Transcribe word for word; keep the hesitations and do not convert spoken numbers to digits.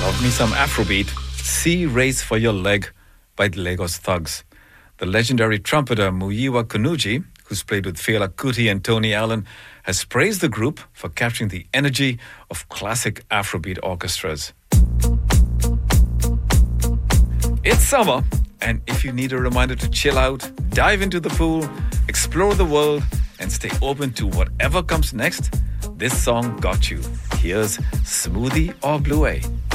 Love me some Afrobeat. Sea Race for Your Leg by the Lagos Thugs. The legendary trumpeter Muyiwa Kunuji, who's played with Fela Kuti and Tony Allen, has praised the group for capturing the energy of classic Afrobeat orchestras. It's summer, and if you need a reminder to chill out, dive into the pool, explore the world, and stay open to whatever comes next, this song got you. Here's Smoothie or Bluey.